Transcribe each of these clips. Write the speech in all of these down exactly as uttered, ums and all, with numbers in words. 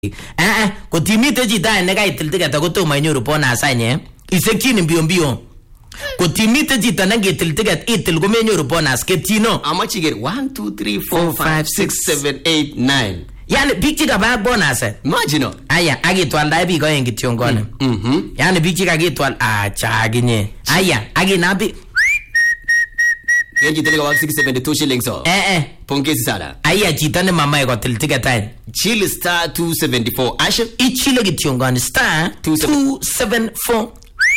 Eh, kotimite chito ne kaitil ticket ako tomo inyoru bonus anye, isekyin mbio mbio. Kotimite chito ne ngitil ticket itil komenyoru bonus ketino. Amache iger one two three four five six seven eight nine. Yani biik chikaba bonus. Imagine. Aya, akitwaldae biik oeng kityo ngone. Mhm. Yani biik chikakitwal acha akinye. Aya, akinabi Yenji tele six seventy-two shillings so. Eh eh. Pongezi sana. Aya chito ne mamae kotil ticket any. Chill star two seventy-four Asha. Ichile kityo ngone star two seventy-four.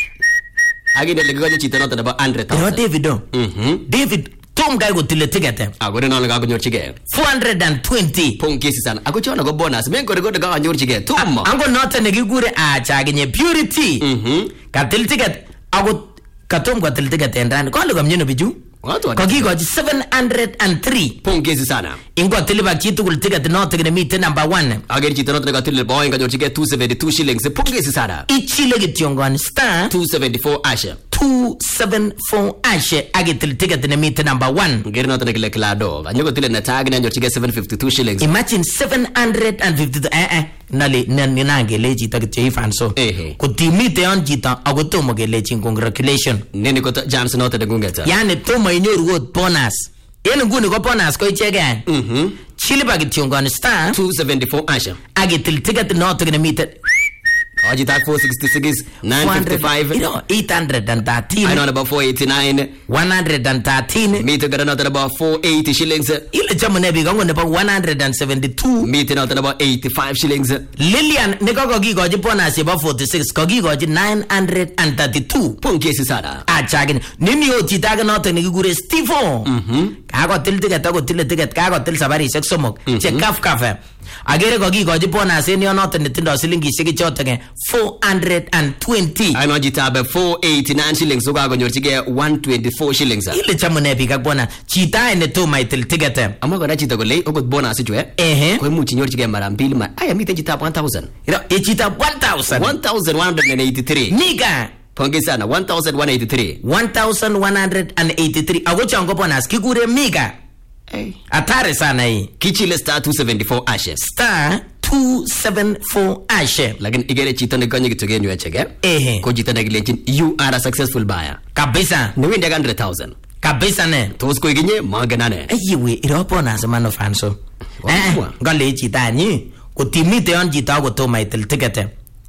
Agine le goje chito noto nebo one hundred thousand. Ero Davido. Mhm. David tom guy kotil ticket. Agore no nga konyorchige. four hundred twenty. Pongezi sana. Ako chono go bonus. Men gore gore ga konyorchige. Tuma. Ango noto ne kikure acha akinye Purity. Mhm. Katil ticket ako katom kotil ticket endran. Kole komnyeno biju. Kokikochi seven hundred three. Pongezi sana. Ingo tiliba chitugul ticket noto kine mite number one. Agere chito noto ngatile boy kanyorchige two seventy-two shillings. Pongezi sana. Ichile kityongon star two seventy-four Asha. two seventy-four Ashe agitil ticket ne mite number one. Ngere noto nekile klado. Anyoko tile na tag na nyorchige seven fifty-two shillings. Imagine seven hundred fifty-two. Eh eh. Nali nange le chito kityo ifanso. Ehe. Kotimite yon chito ako tomo kelechin congratulation. Nene ko jams noto de gungeta. Yani tomo inyoru got bonus. En nguni ko bonus ko ichegen. Mhm. Chilipa kityongon star two seventy-four Asha. agitil ticket noto kine mite Aji tag four sixty-six nine fifty-five. You know, eight hundred thirteen. I know about four eighty-nine. one hundred thirteen. Meter got another about four eighty shillings. Ile chamo nebi gongo about one hundred seventy-two. Meter not about eighty-five shillings. Lillian nekoko gigoji bonus about forty-six. Kogigoji nine hundred thirty-two. Pongezi sana. Achagin. Nini o chitaga noto nikigure Steve. Mhm. Kako til ticket ako til ticket kako til sabari sek somok. Che kaf kafe. Agere kogigoji bonus en yonoto nitindo silingishek chotoke four hundred twenty. I know jitabe four eighty-nine shillings. So go nyorchige one twenty-four shillings. Ile chamo nebi kak bona. Chita ene to my til ticket. Amo ko na chito ko lei okot bonus chwe. Ehe. Ko muchi nyorchige mara mbili ma. Aya mite jitabe one thousand. Iro e chita one thousand. one thousand one hundred eighty-three. Nika. Pongezi sana one thousand one hundred eighty-three. one thousand one hundred eighty-three. Ago chango bonus kikure Mika. Hey. Atare sana hii. Kichile star two seventy-four Asha. Star two seventy-four Ashe. Lakini igere chito ne konye kitoge nyu echege. Ehe. Ko chito ne gilechin you are a successful buyer. Kabisa. Ne winde one hundred thousand. Kabisa ne. Tos ko iginye maganane. Eyiwe iro bonus man of fanso. Eh. Ngale chita nyi. Kutimite yon chita ko to my til ticket.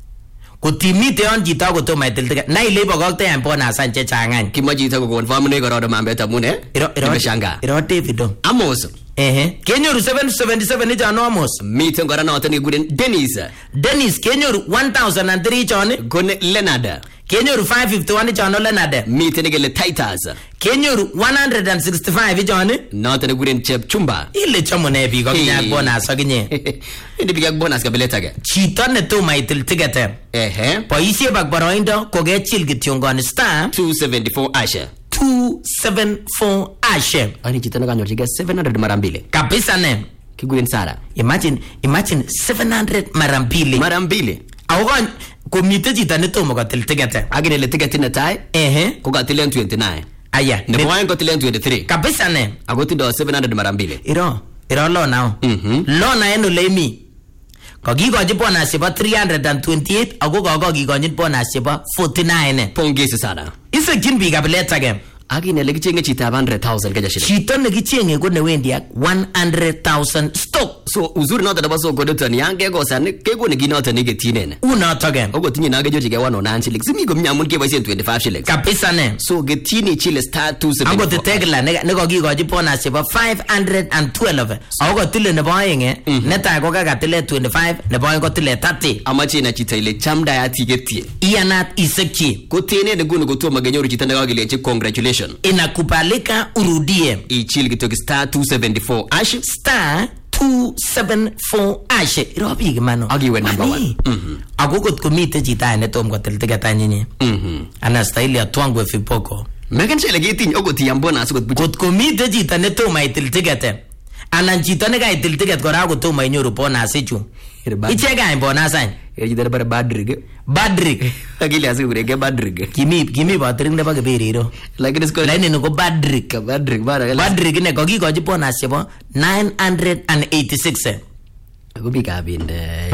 Kutimite yon chita ko to my til ticket. Na ile bogokte yan bonus an chechangan. Kimo chito ko confirm ne goro mambe tamune. Iro iro shanga. Iro Davido. Amos. Ehe. Kenyoru seven seventy-seven ni jano Amos. Mite ngora na otani guden Dennis. Dennis kenyoru one thousand three jone. Gone Leonard. Kenyoru five fifty-one jano Leonard. Mite ne gele Titus. Kenyoru one hundred sixty-five jone. Na otani guden Chep Chumba. Ile chamo ne bi ko nyak bonus aginye. Indi bigak bonus ka beleta ge. Chito ne to maitil ticket. Ehe. Poisie bak boroindo ko ge chil gityongon star two seventy-four Asha. two seventy-four Ashe. Ani chito ne kanyorchige seven hundred mara mbili. Kabisa ne. Kiguren Sara. Imagine imagine seven hundred mara mbili. Mara mbili. Awon komite chito ne tomo kotil ticket. Agine le ticket ne tai. Ehe. Ko gatilen twenty-nine. Aya. Ne boy ko tilen twenty-three. Kabisa ne. Agoti do seven hundred mara mbili. Iro. Iro lo nao. Mhm. Lo na eno lemi. Kogigoji bonus chebo three hundred twenty-eight ako kogigoji bonus chebo forty-nine. Pongezi sana. Isekyin biik kabilet age. Agine le kichenge chita one hundred thousand kaja shida. Chito ne kichenge ko ne wendi ak one hundred thousand stock. So uzuri noto daba so godo ni yange go san ke go ne ginoto ne getine. Unoto gen. Ogo tinyi na gejo chike one oh nine shillings. Simi go mnyamun ke baisen twenty-five shillings. Kabisa ne. So getini chile star two seventy-four. Ango te tegla ne ne ko gigoji bonus chebo five hundred twelve. Ago tile ne boyenge. Neta ko ka tile twenty-five ne boyenge ko tile thirty. Amachi na chita ile chamda ya tigetie. Iyanat isekchi. Ko tene ne gunu go to magenyoru chita ne ga gileche congratulations. Inakubalika urudie. Ichil kitoki star two seventy-four Ash. Star two seventy-four Ash. Irobi gimano. Agi we number one. Mhm. Ako kot kumite chita ne tom ko til ticket anyinyi. Mhm. Anastahili atwangwe viboko. Megan chele getini ogo tiyambona aso got Kot kumite chita ne tom itil ticket. Anan chito ne kaitil ticket kora ko tom inyoru bonus ichu. Ichega bonus any. Eri jidara bara badrig. Badrig. Agili asu kurege badrig. Kimi kimi badrig ne ba keberiro. Lakini sko laini no ko badrig. Ka badrig bara. Badrig ne ko gigoji bonus chebo nine hundred eighty-six. Ako bika binde. Hmm?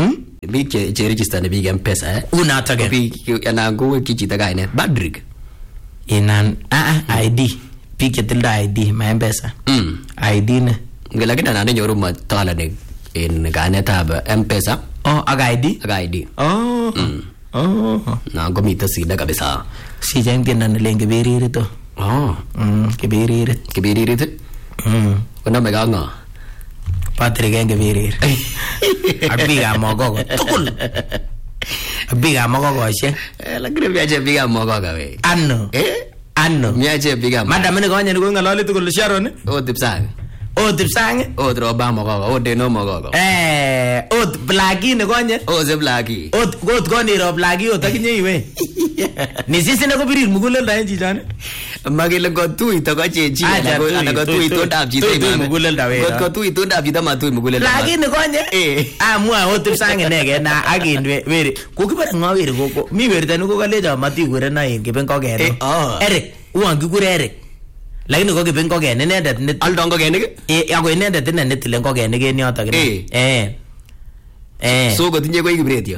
big che register ne big M-Pesa eh. Unato ke. Big ana go kichita kainet Badrick. Inan ah I D. Big che tilda I D ma M-Pesa. Mm. I D ne. Ngelakini ana nyoru ma tala ne in kainetab M-Pesa. Oh, aga I D? Aga I D. Oh. Mm. Oh. Na gomita sida kabisa. Si jang tienda nile kibiriri to. Oh. Mm, kibiriri. Kibiriri to? Mm. Kuna mega nga? Patrick yang kibiriri. Abiga mogogo. Tukul. Abiga mogogo siya. Lakini miache biga mogogo we. Ano? Eh? Ano? Miache biga mogogo. Madam ni kanya ni ko ngalali tukul Sharon eh? O tipsang. O tipsang? O droba mogogo. O deno mogogo. Eh, o blacki ni kanya? O ze blacki. O got koni ro blacki o takinye iwe. Ni sisi na ko birir mugulel da enji jane. Magile ko tu ito ko chechi ana ko ana ko tu ito dab jite ma. Mugulel da we. Ko tu ito dab jite ma tu mugulel. Blacki ni kanya? Eh. Ah mua o tipsang ne ge na agin we we. Ko ki bara ngawir ko ko. Mi wer tanu ko kale ja mati gure na in ke ben ko ge no. Eric, uang ki gure Eric. Lakini ko kipen ko ge ne ne dat ne aldon ko ge ne e ya ko ne dat ne ne tilen ko ge ne ge ni ota ge eh eh so ko tinye ko ibretio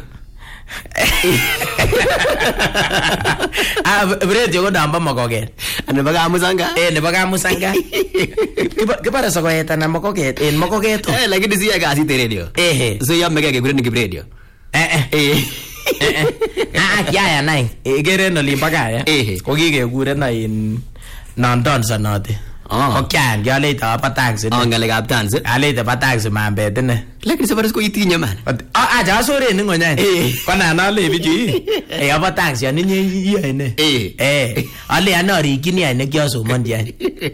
ah ibretio ko damba mo ko ge ane baga musanga eh ne baga musanga ke para so ko eta na mo ko ge en mo ko ge to eh lakini si ya kasi teredio eh so ya mega ge gure ni ibretio eh eh ah ya ya nai e gere no limbaga ya ko gi ge gure na in non dansa note. Oh. Okay, ya le ta pa taxi. Oh, ngale ga taxi. Ale ta pa taxi man be tene. Lakini se pares ko itinya man. Ah ah ja so re ni ngonya. Eh. Kana na le biji. Eh ya pa taxi ni ni yi ne. Eh. Eh. Ale ana ri kini ne kyo so mon dia.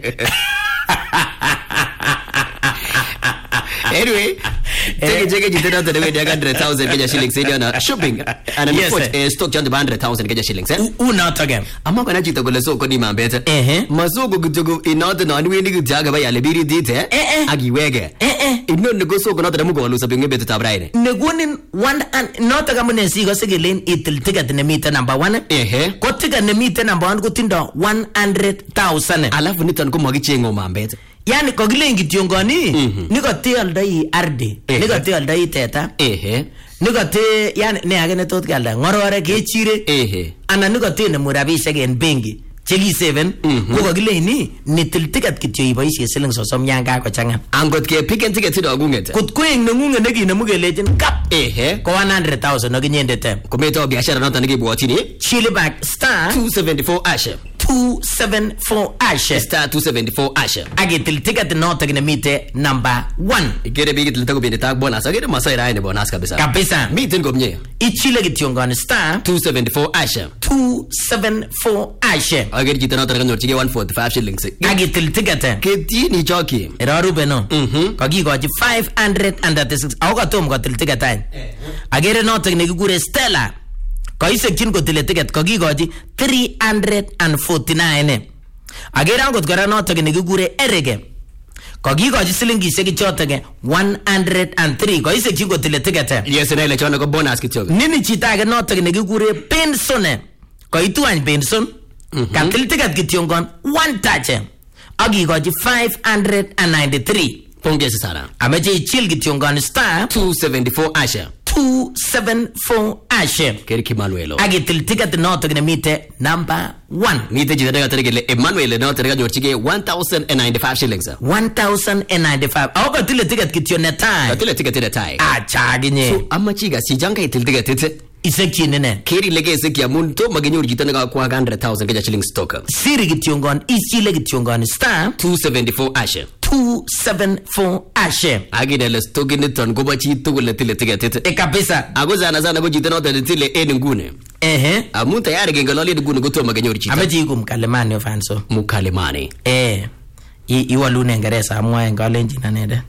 Anyway, take take jite na tele dia one hundred thousand Kenya shillings in na shopping and yes, foot eh, stock jand one hundred thousand Kenya shillings eh una tagam amma kana jita gole so ko ni mambete eh masoko gutugo inota na ni ni jaga ba yale biri dite agi wege eh eh ino ne go so ko na tele mugo lu sabi ngebe tabraine ne gonin one and nota kama ne sigo sigelen itil ticket ne meter number one eh ko ticket ne meter number one ko tindo one hundred thousand alafu nitan ko magi chengo mambete yani ko gilengi tiongoni mm -hmm. niko tial dai arde eh, niko tial dai teta ehe niko te yani ne agene tot galda ngorore ke chire ehe ana niko te ne murabisha gen bengi chegi seven mm -hmm. ko gileni nitil ticket kityo iboisie siling sosom yanga ko changa angot ke pick ticket sido gunget kut koeng nengunge neki ne mugelejin kap ehe ko one hundred thousand no ginyendete ko meto biashara noto nikibwatini chili back star two seventy-four ashe two seventy-four ashe star two seventy-four ashe agitil ticket no tagine mite number one igere bigit litago binde tag bonus agere masai rai ne bonus kabisa kabisa miten gomnye ichile gityongani star two seventy-four ashe two seventy-four ashe agere jita no taraga nyorchige one forty-five shillings agitil ticket keti ni choki erarube no mhm kagigochi five hundred thirty-six ako tom kotil ticket ay agere no tagine gigure Stella kaisekchin kotile ticket kagigochi three hundred forty-nine agere angot kora notok nekikure Erege kagigochi silingishek chotok one hundred three kaisekchin kotile ticket yes na ile chono ko bonus kityo nini chito age notok nekikure Benson kaitu any Benson katil ticket kityongon one touch agigochi five hundred ninety-three pongezi sana ameche ichil kityongon star two seventy-four asha two seventy-four ashe keri kimanuelo agitil ticket notok ne mite number one mite jita daga teregele Emmanuel no terega nyorchige one thousand ninety-five shillings one thousand ninety-five ako katile ticket kityo netai katile ticket netai acha ginye so amma chiga si janga itil ticket ite isekchine ne keri lege isekya mun to magenyor jita naga kwa one hundred thousand Kenya shillings stock siri kityongon ichile kityongon star two seventy-four ashe two seventy-four ashe agine le stock ni ton go bachi tugul le tile ticket ite e kabisa ago zana zana go jita no tile en ngune ehe amun tayari gengaloli ngune go to magenyor jita ameji kum kalemani ofanso mukalemani eh i iwalune ngeresa amwa en kalenjin nede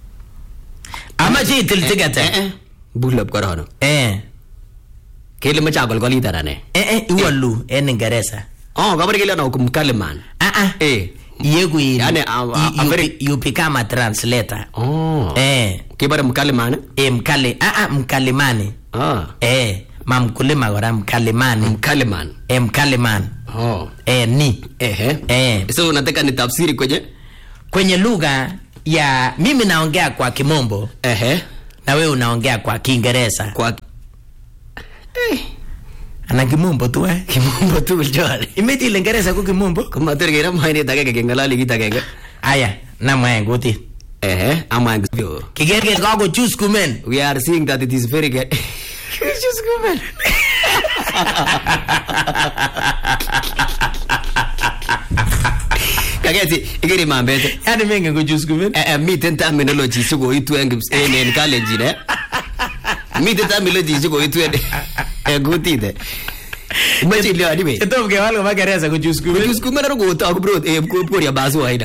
amaji itil ticket eh bulab karano eh kele macha golgoli tarane eh eh iwalu en ngeresa oh gabar kele na mukaleman ah ah eh yegu yani you become a translator oh eh kibara mukaleman eh mkale ah ah mkalimani ah eh mamkulima gora mkalimani mkaleman eh mkaliman oh eh ni eh eh so unataka ni tafsiri kwenye kwenye lugha ya mimi naongea kwa Kimombo eh Na wewe unaongea kwa Kiingereza. Kwa eh ana kimombo tu eh kimombo tu jole. Imeti ile Kiingereza kwa kimombo. Kama tergera maine tage ke ngalali kitagege. Aya, na mwangu ti. Eh, amang. Kigege kako choose kumen. We are seeing that it is very good. Choose kumen. Kageti, igeri mambete. Yani mengen ko choose kumen. Eh, miten terminology siko itu en en college ne. Miten terminology siko itu en en gutide. Machi leo adibe. Eto ke walo magereza ko choose kumen. Choose kumen ro go ta ko bro e ko ko ya basu haida.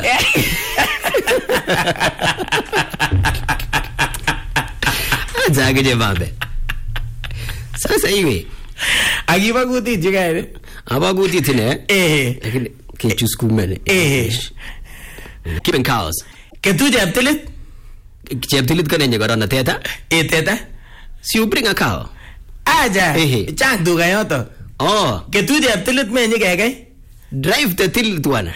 Zage je babe. Sasa hivi. Akiba gutit jikae. Aba gutit ne? Eh. Lakini ke choose kumen. Eh. Keeping cows. Ke tu jeptilit? Jeptilit kane nye korona teta? Eh teta. Si you bring a cow. Aja. Eh. Chang duga yoto. Oh. Ke tu jeptilit me nye keke? Drive the till tuan.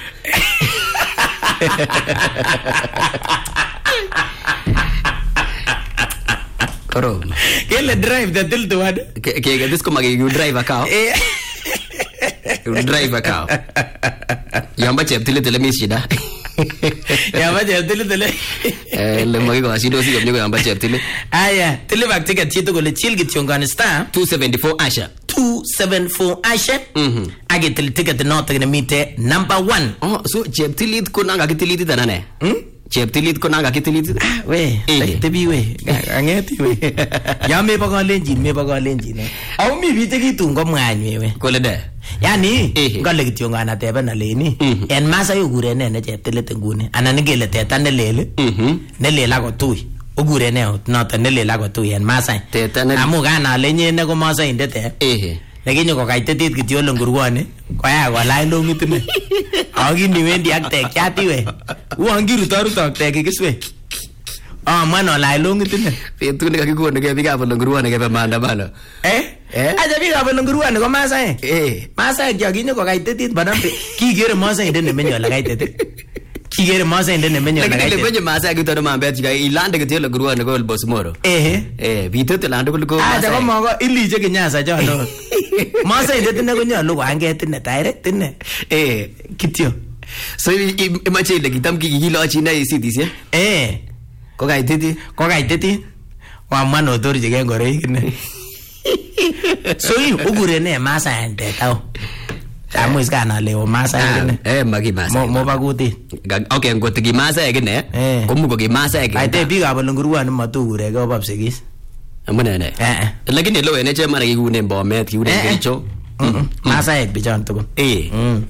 Koro. Kele drive the till tuan. Ke ke this ko magi you drive a cow. Eh. You drive a cow. Yamba jeptilit le misida. Yamba jeptilit le. Eh le magi ko asido si ko yamba jeptilit. Aya, tili bak ticket chito ko le chill git yung star two seventy-four Asha. two seventy-four Asha. Mhm. Agi tili ticket no tagina mite number one. Oh, so jeptilit ko nanga kitilit tanane. Hmm? Jeptilit ko nanga kitilit. Ah, we. Eh. Tebi we. Angeti we. Ya me pa lenji, me pa lenji ne. Au mi bite kitun ko mwany we. Kole de. Yani, Eh. ngale kityo ngana tebe na leni. Mhm. En masa yo gure ne ne jeptilit nguni. Ana ngele teta ne lele. Mhm. Ne lela ko tui. Ogure ne not ne lela ko tui en masa. Teta ne. Amu gana lenye ne ko masa indete. Eh. Lakini ko kaitetit kityo lengurwane. Ko ya ko lai longit ne. Agini wendi ak tek chati we. Uangiru taru tak tek kiswe. Ah mano lai longit ne. Petu ne kakikone ke bika bolonguruane ke maandamano. Eh? Eh? Aja bika bolonguruane ko Masai. Eh. Masai kyaginyo ko kaitetit banambe. Kigere Masai inde ne menyo la kaitetit. Kigere Masai inde ne menyo la Lakini le kaitetit. kwenye masa kitoro mambet chika ilande kityo longuruane ko bosmoro. Eh. Eh, bitete lande ko ko. Aja ko mogo ilije kinyasa chono. Masai inde ne ko nyalo ko anget ne direct ne. Eh. Kityo. So imache ile kitam kikilochi na isitis eh. Eh. Ko kaititi. Ko kaitetit. Wa mano tori jige ngoroik ne. So yu ugure ne Masai ande tao. Amu iskana leo Masai ne. Eh, magi masa. Mo mo baguti. Okay, ngot ki masa egine. Eh. Komu ko ki masa egine. Kaite biga bolonguruan matugure ko babsigis. Amune ne. Eh. Lakini lo ene che mara kikune bomet kikune Eh. kericho. Masai bichon tukun. Eh. Mm.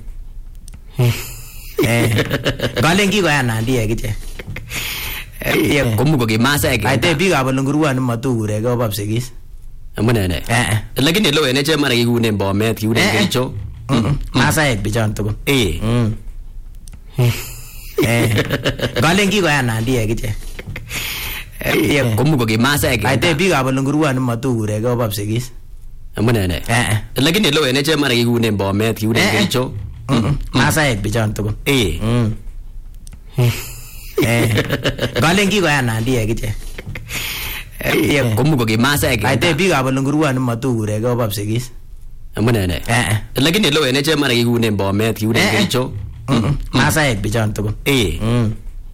Eh. Galen ki ko yana ndiye kiche. Eh, komu ko ki masa egine. Kaite biga bolonguruan matugure ko babsigis. Amune ne. Eh. Lakini lo ene che mara kikune bomet kikune Eh. kericho. Masai bichon tukun. Eh. Mm. Eh. Galen ki ko yana ndiye kiche. Eh, komu ko ki masa egine. Kaite biga bolonguruan matugure ko babsigis. Amune ne. Eh. Lakini lo ene che mara kikune bomet kikune Eh. kericho. Masai bichon tukun. Eh. Mm. Eh. Galen ki ko yana ndiye kiche. Eh, komu ko ki masa egine. Kaite biga bolonguruan matugure ko babsigis. Amune ne. Eh. Lakini lo ene che mara kikune bomet kikune Eh. kericho. Masai bichon tukun. Eh. Mm.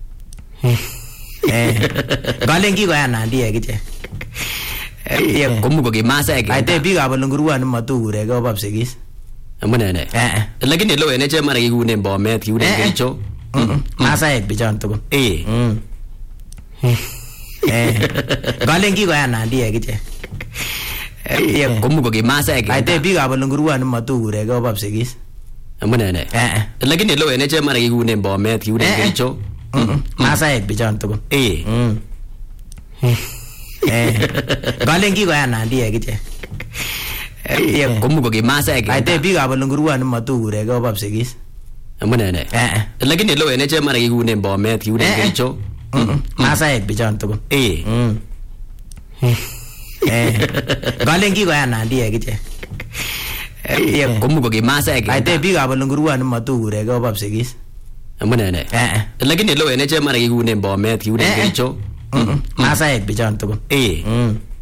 Eh. Galen ki ko yana ndiye kiche. Eh, komu ko ki masa egine. Kaite biga bolonguruan matugure ko babsigis. Amune ne. Eh. Lakini lo ene che mara kikune bomet kikune Eh. kericho. Masai bichon tukun. Eh. Mm. Eh. Galen ki ko yana ndiye kiche. Eh, komu ko ki masa egine. Kaite biga bolonguruan matugure ko babsigis. Amune ne. Eh. Lakini lo ene che mara kikune bomet kikune Eh. kericho. Masai bichon tukun. Eh. Mm. Eh. Galen ki ko yana ndiye kiche. Eh, komu ko ki masa egine. Kaite biga bolonguruan matugure ko babsigis. Amune ne. Eh. Lakini lo ene che mara kikune bomet kikune Eh. kericho. Masai bichon tukun. Eh. Mm. Eh. Galen ki ko yana ndiye kiche. Eh, komu ko ki masa egine. Kaite biga bolonguruan matugure ko babsigis. Amune ne. Eh. Lakini lo ene che mara kikune bomet kikune Eh. kericho. Masaek bichon tugul. Eh. Mm.